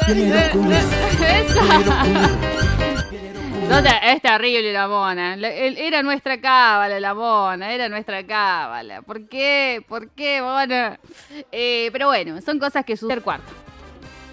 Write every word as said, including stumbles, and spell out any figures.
No te- es terrible la mona. La- el- Era nuestra cábala, la mona. Era nuestra cábala. ¿Por qué? ¿Por qué, mona? Eh, pero bueno, son cosas que suceden. Cuarto.